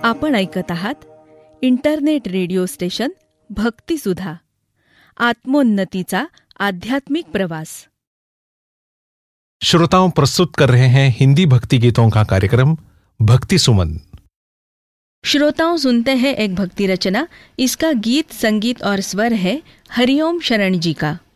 आपण ऐकत आहात इंटरनेट रेडिओ स्टेशन भक्तिसुधा, आत्मोन्नतीचा आध्यात्मिक प्रवास। श्रोताओं, प्रस्तुत कर रहे हैं हिंदी भक्ति गीतों का कार्यक्रम भक्ति सुमन। श्रोताओं, सुनते हैं एक भक्ति रचना। इसका गीत, संगीत और स्वर है हरिओम शरण जी का।